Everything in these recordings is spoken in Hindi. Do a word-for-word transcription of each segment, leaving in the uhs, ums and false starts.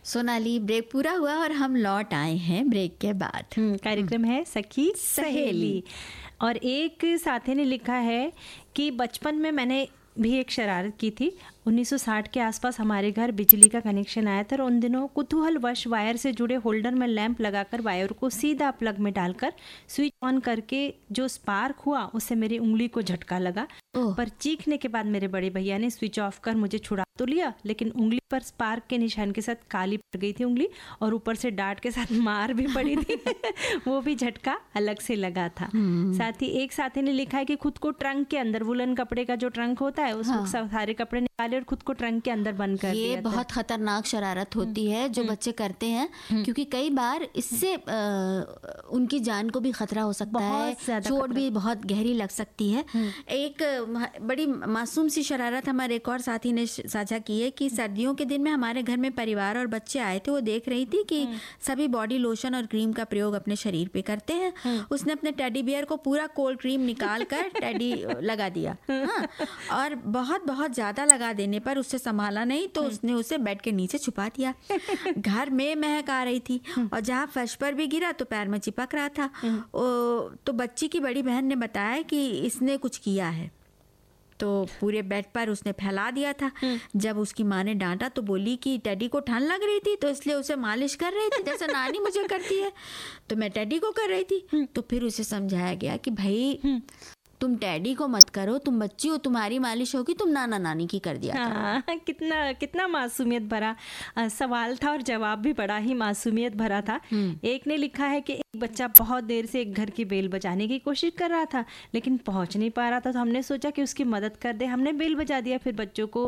सोनाली, ब्रेक पूरा हुआ और हम लौट आए हैं ब्रेक के बाद। कार्यक्रम है सखी सहेली। और एक साथी ने लिखा है कि बचपन में मैंने भी एक शरारत की थी। उन्नीस सौ साठ के आसपास हमारे घर बिजली का कनेक्शन आया था और उन दिनों कुतूहलवश वायर से जुड़े होल्डर में लैंप लगाकर वायर को सीधा प्लग में डालकर स्विच ऑन करके जो स्पार्क हुआ उससे मेरी उंगली को झटका लगा। पर चीखने के बाद मेरे बड़े भैया ने स्विच ऑफ कर मुझे छुड़ा तो लिया, लेकिन उंगली पर स्पार्क के निशान के साथ काली पड़ गई थी उंगली और ऊपर से डांट के साथ मार भी पड़ी थी। वो भी झटका अलग से लगा था। साथ ही एक साथी ने लिखा है कि खुद को ट्रंक के अंदर, वुलन कपड़े का जो ट्रंक होता है उसमें हाँ। सारे कपड़े निकाले और खुद को ट्रंक के अंदर बंद कर दिया। ये बहुत खतरनाक शरारत होती है जो बच्चे करते हैं, क्योंकि कई बार इससे उनकी जान को भी खतरा हो सकता है, चोट भी बहुत गहरी लग सकती है। एक बड़ी मासूम सी शरारत हमारे एक और साथी ने साझा की है कि सर्दियों के दिन में हमारे घर में परिवार और बच्चे आए थे। वो देख रही थी कि सभी बॉडी लोशन और क्रीम का प्रयोग अपने शरीर पे करते हैं। उसने अपने टेडी बियर को पूरा कोल्ड क्रीम निकाल कर टेडी लगा दिया। हाँ, और बहुत बहुत ज्यादा लगा देने पर उससे संभाला नहीं तो उसने उसे बेड के नीचे छुपा दिया। घर में महक आ रही थी और जहाँ फर्श पर भी गिरा तो पैर में चिपक रहा था। तो बच्ची की बड़ी बहन ने बताया कि इसने कुछ किया है, तो पूरे बेड पर उसने फैला दिया था। जब उसकी माँ ने डांटा तो बोली कि टेडी को ठंड लग रही थी तो इसलिए उसे मालिश कर रही थी जैसे नानी मुझे करती है, तो मैं टेडी को कर रही थी। तो फिर उसे समझाया गया कि भाई तुम टैडी को मत करो, तुम बच्ची हो, तुम्हारी मालिश होगी, तुम नाना नानी की कर दिया करो। हाँ, कितना कितना मासूमियत भरा आ, सवाल था और जवाब भी बड़ा ही मासूमियत भरा था। एक ने लिखा है कि एक बच्चा बहुत देर से एक घर की बेल बजाने की कोशिश कर रहा था लेकिन पहुंच नहीं पा रहा था, तो हमने सोचा कि उसकी मदद कर दे। हमने बेल बजा दिया। फिर बच्चों को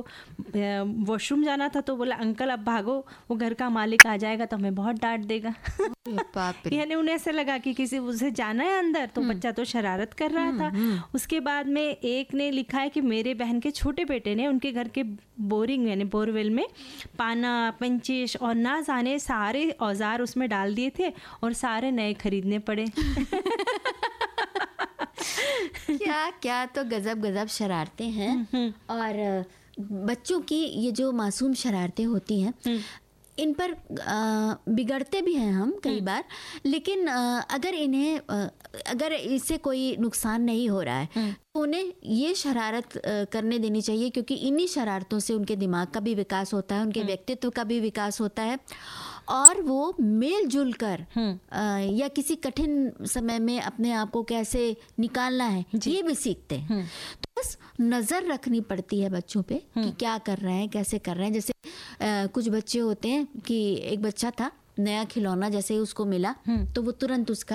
वॉशरूम जाना था तो बोला अंकल अब भागो, वो घर का मालिक आ जाएगा तो हमें बहुत डांट देगा। यानी उन्हें ऐसा लगा कि किसी उसे जाना है अंदर, तो बच्चा तो शरारत कर रहा था। उसके बाद में एक ने लिखा है कि मेरे बहन के छोटे बेटे ने उनके घर के बोरिंग यानी बोरवेल में पाना, पंचिश और ना जाने सारे औजार उसमें डाल दिए थे और सारे नए खरीदने पड़े। क्या क्या तो गजब गजब शरारतें हैं। और बच्चों की ये जो मासूम शरारतें होती हैं इन पर बिगड़ते भी हैं हम कई बार, लेकिन अगर इन्हें अगर इससे कोई नुकसान नहीं हो रहा है तो उन्हें ये शरारत करने देनी चाहिए, क्योंकि इन्हीं शरारतों से उनके दिमाग का भी विकास होता है, उनके व्यक्तित्व का भी विकास होता है और वो मिलजुल कर या किसी कठिन समय में अपने आप को कैसे निकालना है ये भी सीखते हैं। तो बस नज़र रखनी पड़ती है बच्चों पे कि क्या कर रहे हैं, कैसे कर रहे हैं। जैसे आ, कुछ बच्चे होते हैं कि एक बच्चा था, नया खिलौना जैसे ही उसको मिला तो वो तुरंत उसका